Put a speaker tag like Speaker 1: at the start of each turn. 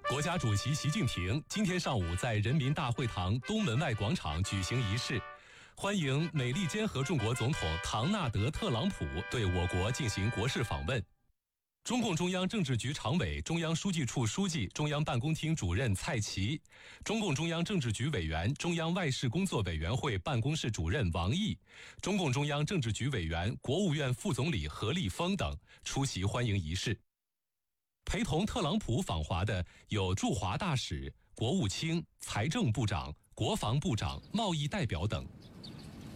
Speaker 1: 国家主席习近平今天上午在人民大会堂东门外广场举行仪式，欢迎美利坚合众国总统唐纳德·特朗普对我国进行国事访问。中共中央政治局常委、中央书记处书记、中央办公厅主任蔡奇，中共中央政治局委员、中央外事工作委员会办公室主任王毅，中共中央政治局委员、国务院副总理何立峰等出席欢迎仪式。陪同特朗普访华的有驻华大使、国务卿、财政部长、国防部长、贸易代表等。